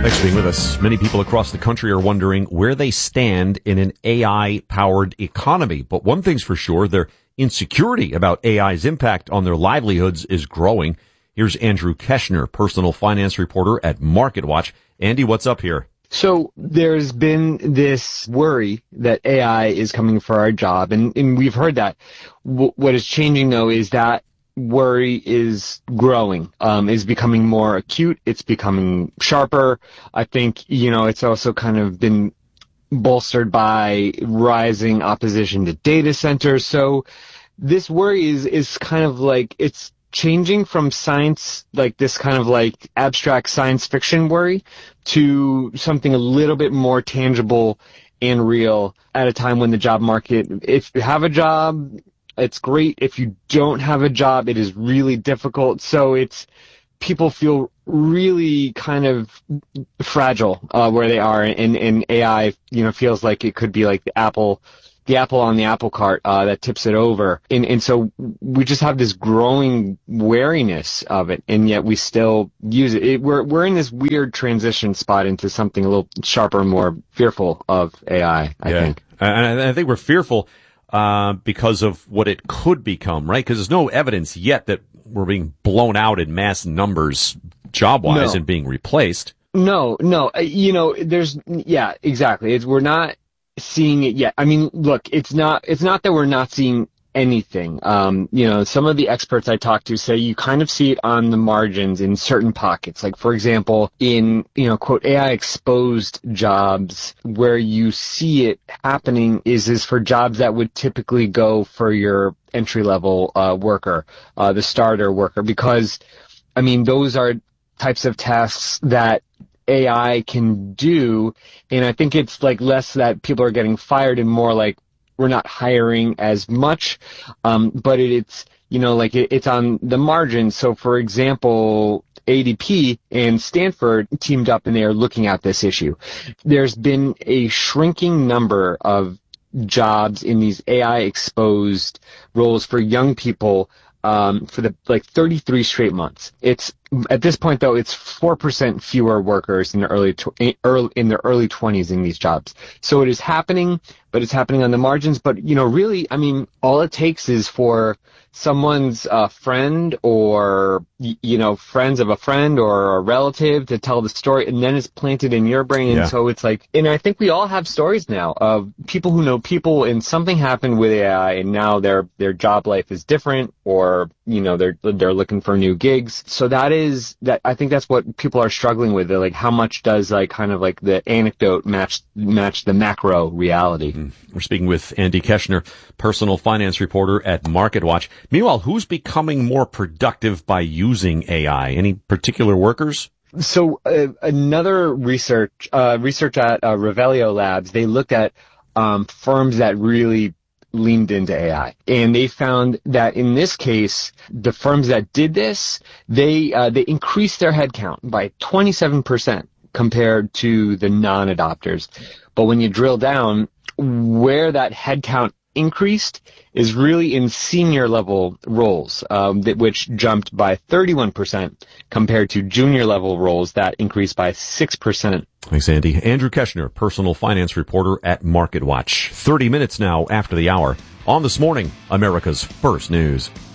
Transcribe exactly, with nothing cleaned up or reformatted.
Thanks for being with us. Many people across the country are wondering where they stand in an A I-powered economy. But one thing's for sure, their insecurity about A I's impact on their livelihoods is growing. Here's Andrew Keshner, personal finance reporter at MarketWatch. Andy, what's up here? So there's been this worry that A I is coming for our job, and, and we've heard that. W- what is changing, though, is that worry is growing, um, is becoming more acute. It's becoming sharper. I think, you know, it's also kind of been bolstered by rising opposition to data centers. So this worry is, is kind of like, it's changing from science, like this kind of like abstract science fiction worry, to something a little bit more tangible and real at a time when the job market, if you have a job, it's great. If you don't have a job, it is really difficult. So it's, people feel really kind of fragile uh, where they are, and, and A I, you know, feels like it could be like the apple, the apple on the apple cart uh, that tips it over. And, and so we just have this growing wariness of it, and yet we still use it. it we're we're in this weird transition spot into something a little sharper, more fearful of A I, I yeah. think. And I think we're fearful Uh, because of what it could become, right? Because there's no evidence yet that we're being blown out in mass numbers job-wise No. and being replaced. No, no, uh, you know, there's, yeah, exactly. It's, we're not seeing it yet. I mean, look, it's not, it's not that we're not seeing anything. Um, you know, some of the experts I talk to say you kind of see it on the margins in certain pockets. Like, for example, in, you know, quote, A I exposed jobs, where you see it happening is, is for jobs that would typically go for your entry level, uh, worker, uh, the starter worker, because, I mean, those are types of tasks that A I can do. And I think it's like less that people are getting fired and more like, we're not hiring as much, um, but it, it's, you know, like it, it's on the margin. So, for example, A D P and Stanford teamed up and they are looking at this issue. There's been a shrinking number of jobs in these A I exposed roles for young people um, for the like thirty-three straight months. It's at this point though, it's four percent fewer workers in the early, tw- early in their early twenties in these jobs. So it is happening, but it's happening on the margins. But you know, really, I mean, all it takes is for someone's uh, friend or you know, friends of a friend or a relative to tell the story, and then it's planted in your brain. Yeah. And so it's like, and I think we all have stories now of people who know people, and something happened with A I, and now their their job life is different, or you know, they're they're looking for new gigs. So that is that. I think that's what people are struggling with. They're like, how much does like kind of like the anecdote match match the macro reality? Mm. We're speaking with Andy Keshner, personal finance reporter at MarketWatch. Meanwhile, who's becoming more productive by using A I? Any particular workers? So uh, another research uh, research at uh, Revelio Labs, they looked at um, firms that really leaned into A I, and they found that in this case, the firms that did this, they uh, they increased their headcount by twenty-seven percent compared to the non-adopters. But when you drill down, where that headcount increased is really in senior level roles, um, that, which jumped by thirty-one percent compared to junior level roles that increased by six percent. Thanks, Andy. Andrew Keshner, personal finance reporter at MarketWatch. thirty minutes now after the hour on This Morning, America's First News.